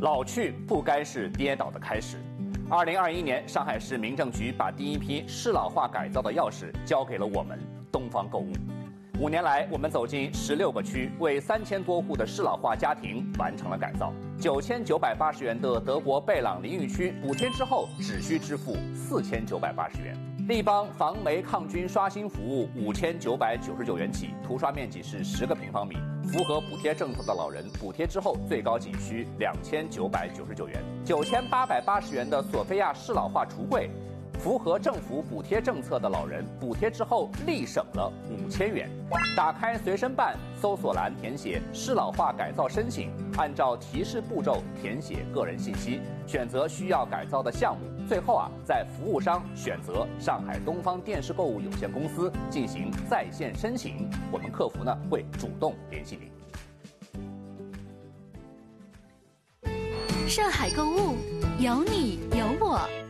老去不该是跌倒的开始。2021年，上海市民政局把第一批适老化改造的钥匙交给了我们东方购物。5年来，我们走进16个区，为3000多户的适老化家庭完成了改造。9980元的德国贝朗淋浴区补贴之后，只需支付4980元。立邦防霉抗菌刷新服务5999元起，涂刷面积是10个平方米。符合补贴政策的老人，补贴之后最高仅需2999元。9880元的索菲亚适老化橱柜，符合政府补贴政策的老人，补贴之后立省了5000元。打开随身办，搜索栏填写适老化改造申请，按照提示步骤填写个人信息，选择需要改造的项目。最后在服务商选择上海东方电视购物有限公司进行在线申请，我们客服会主动联系您。 上海购物，有你有我。